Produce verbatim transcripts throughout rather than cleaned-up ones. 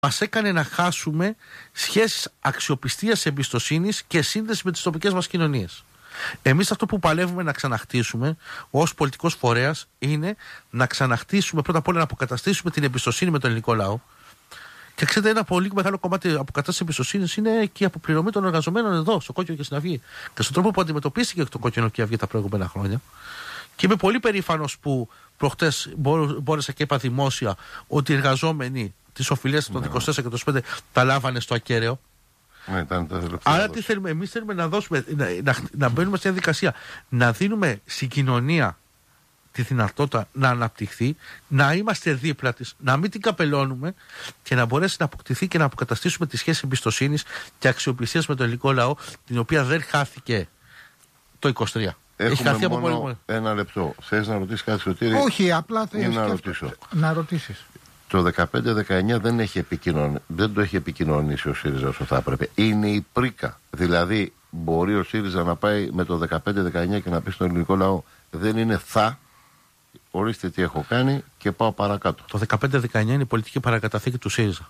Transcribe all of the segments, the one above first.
μας έκανε να χάσουμε σχέσεις αξιοπιστίας, εμπιστοσύνης και σύνδεση με τις τοπικές μας κοινωνίες. Εμείς αυτό που παλεύουμε να ξαναχτίσουμε ως πολιτικός φορέας είναι να ξαναχτίσουμε, πρώτα απ' όλα να αποκαταστήσουμε την εμπιστοσύνη με τον ελληνικό λαό. Και ξέρετε, ένα πολύ μεγάλο κομμάτι αποκατάστασης εμπιστοσύνης είναι και η αποπληρωμή των εργαζομένων εδώ, στο Κόκκινο και στην Αυγή. Και στον τρόπο που αντιμετωπίστηκε το Κόκκινο και η Αυγή τα προηγούμενα χρόνια. Και είμαι πολύ περήφανος που προχτές μπόρεσα και είπα δημόσια ότι οι εργαζόμενοι τις οφειλές των είκοσι τέσσερα και είκοσι πέντε τα λάβανε στο ακέραιο. Ναι, ήταν τα Άρα τι θέλουμε, εμείς θέλουμε να δώσουμε, να, να, να μπαίνουμε σε διαδικασία, να δίνουμε στην κοινωνία τη δυνατότητα να αναπτυχθεί, να είμαστε δίπλα της, να μην την καπελώνουμε και να μπορέσει να αποκτηθεί και να αποκαταστήσουμε τη σχέση εμπιστοσύνης και αξιοπιστίας με τον ελληνικό λαό, την οποία δεν χάθηκε το είκοσι τρία. Έχουμε Έχει χαθεί μόνο από πολύ. Ένα λεπτό. Θες να ρωτήσεις κάτι, Σωτήρη? Όχι, απλά θέλω να ρωτήσω. Να ρωτήσεις. Το δεκαπέντε δεκαεννιά δεν, έχει επικοινωνι... δεν το έχει επικοινωνήσει ο ΣΥΡΙΖΑ όσο θα έπρεπε. Είναι η πρίκα. Δηλαδή, μπορεί ο ΣΥΡΙΖΑ να πάει με το δεκαπέντε δεκαεννιά και να πει στον ελληνικό λαό: δεν είναι θα. Ορίστε τι έχω κάνει και πάω παρακάτω. Το δεκαπέντε δεκαεννιά είναι η πολιτική παρακαταθήκη του ΣΥΡΙΖΑ.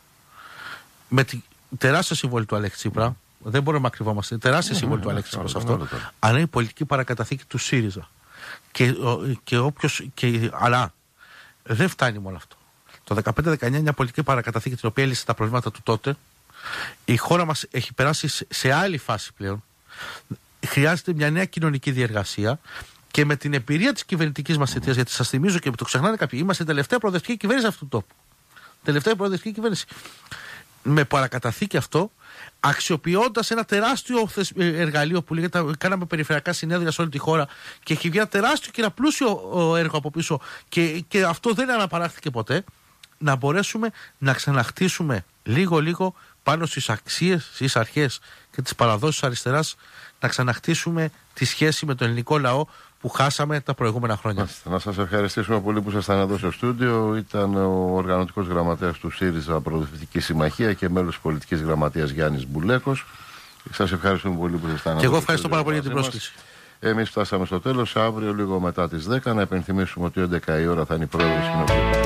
Με τη τεράστια συμβολή του Αλέξη Τσίπρα, δεν μπορούμε να κρυβόμαστε, τεράστια συμβολή του Αλέξη Τσίπρα σε αυτό, αλλά είναι η πολιτική παρακαταθήκη του ΣΥΡΙΖΑ. Και, και όποιος, και, αλλά δεν φτάνει μόνο αυτό. Το δεκαπέντε δεκαεννιά είναι μια πολιτική παρακαταθήκη την οποία έλυσε τα προβλήματα του τότε. Η χώρα μας έχει περάσει σε άλλη φάση πλέον. Χρειάζεται μια νέα κοινωνική διεργασία. Και με την εμπειρία της κυβερνητικής μας θητείας, γιατί σας θυμίζω και το ξεχνάνε κάποιοι, είμαστε η τελευταία προοδευτική κυβέρνηση αυτού του τόπου. Τελευταία προοδευτική κυβέρνηση. Με παρακαταθήκη αυτό, αξιοποιώντας ένα τεράστιο εργαλείο που λέγεται, κάναμε περιφερειακά συνέδρια σε όλη τη χώρα και έχει βγει ένα τεράστιο και ένα πλούσιο έργο από πίσω και, και αυτό δεν αναπαράχθηκε ποτέ, να μπορέσουμε να ξαναχτίσουμε λίγο-λίγο πάνω στις αξίες, στις αρχές και τις παραδόσεις της αριστεράς, να ξαναχτίσουμε τη σχέση με τον ελληνικό λαό που χάσαμε τα προηγούμενα χρόνια. Να σας ευχαριστήσουμε πολύ που ήσασταν εδώ στο στούντιο. Ήταν ο οργανωτικός γραμματέας του ΣΥΡΙΖΑ Προοδευτική Συμμαχία και μέλος της πολιτικής γραμματείας Γιάννης Μπουλέκος. Σας ευχαριστούμε πολύ που ήσασταν εδώ. Και εγώ ευχαριστώ πάρα πολύ για την πρόσκληση. Εμείς φτάσαμε στο τέλος. Αύριο, λίγο μετά τις δέκα, να επενθυμίσουμε ότι έντεκα η ώρα θα είναι η πρόεδρος Κοινοβουλίου.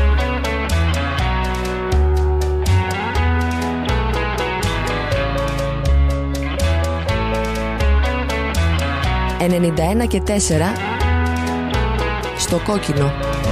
ενενήντα ένα και τέσσερα στο Κόκκινο.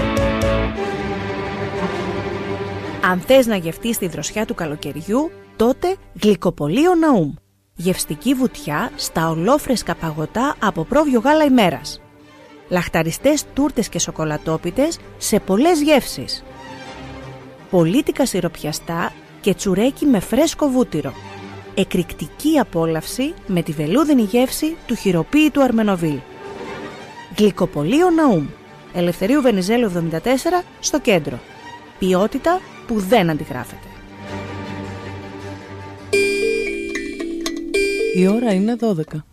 Αν θες να γευτείς τη δροσιά του καλοκαιριού, τότε Γλυκοπωλείο Ναούμ. Γευστική βουτιά στα ολόφρεσκα παγωτά από πρόβιο γάλα ημέρας. Λαχταριστές τούρτες και σοκολατόπιτες σε πολλές γεύσεις. Πολίτικα σιροπιαστά και τσουρέκι με φρέσκο βούτυρο. Εκρηκτική απόλαυση με τη βελούδινη γεύση του χειροποίητου Αρμενοβίλ. Γλυκοπωλείο Ναούμ. Ελευθερίου Βενιζέλου εβδομήντα τέσσερα στο κέντρο. Ποιότητα που δεν αντιγράφεται. Η ώρα είναι δώδεκα.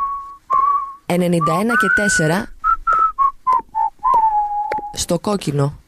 ενενήντα ένα και τέσσερα στο Κόκκινο.